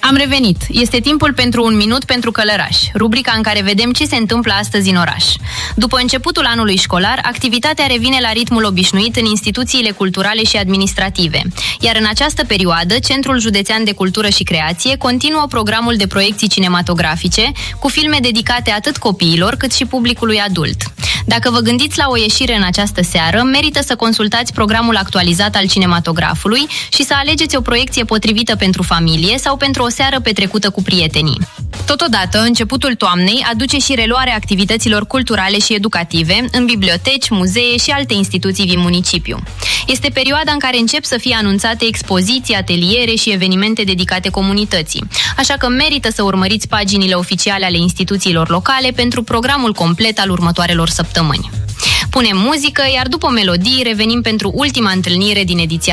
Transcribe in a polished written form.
Am revenit. Este timpul pentru un minut pentru Călăraș, rubrica în care vedem ce se întâmplă astăzi în oraș. După începutul anului școlar, activitatea revine la ritmul obișnuit în instituțiile culturale și administrative. Iar în această perioadă, Centrul Județean de Cultură și Creație continuă programul de proiecții cinematografice cu filme dedicate atât copiilor cât și publicului adult. Dacă vă gândiți la o ieșire în această seară, merită să consultați programul actualizat al cinematografului și să alegeți o proiecție potrivită pentru familie sau pentru o seară petrecută cu prietenii. Totodată, începutul toamnei aduce și reluarea activităților culturale și educative în biblioteci, muzee și alte instituții din municipiu. Este perioada în care încep să fie anunțate expoziții, ateliere și evenimente dedicate comunității. Așa că merită să urmăriți paginile oficiale ale instituțiilor locale pentru programul complet al următoarelor săptămâni. Punem muzică, iar după melodii revenim pentru ultima întâlnire din ediția